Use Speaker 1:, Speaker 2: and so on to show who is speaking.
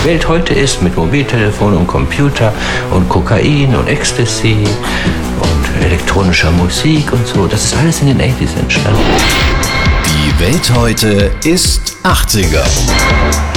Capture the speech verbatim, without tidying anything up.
Speaker 1: Welt heute ist mit Mobiltelefon und Computer und Kokain und Ecstasy und elektronischer Musik und so. Das ist alles in den achtziger entstanden.
Speaker 2: Die Welt heute ist achtziger.